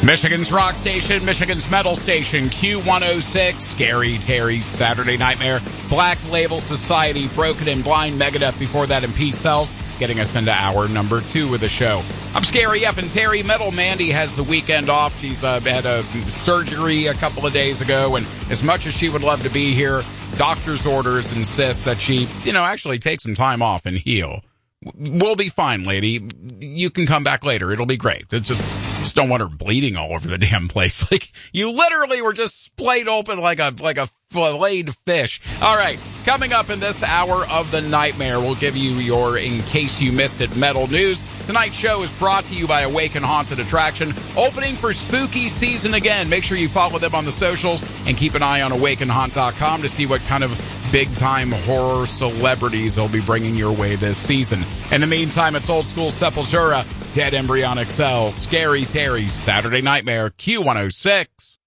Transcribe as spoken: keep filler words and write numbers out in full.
Michigan's rock station, Michigan's metal station, Q one oh six, Scary Terry's Saturday Nightmare, Black Label Society, Broken and Blind, Megadeth before that, and Peace Sells, getting us into hour number two of the show. I'm Scary F and Terry. Metal Mandy has the weekend off. She's uh, had a surgery a couple of days ago, and as much as she would love to be here, doctor's orders insist that she, you know, actually take some time off and heal. We'll be fine, lady. You can come back later. It'll be great. It's just, just don't want her bleeding all over the damn place. Like, you literally were just splayed open like a like a filleted fish. All right, coming up in this hour of the nightmare, we'll give you your In Case You Missed It metal news. Tonight's show is brought to you by Awaken Haunted Attraction, opening for spooky season again. Make sure you follow them on the socials and keep an eye on awaken haunt dot com to see what kind of big-time horror celebrities they'll be bringing your way this season. In the meantime, it's Old School Sepultura, Dead Embryonic Cells, Scary Terry's Saturday Nightmare, Q one oh six.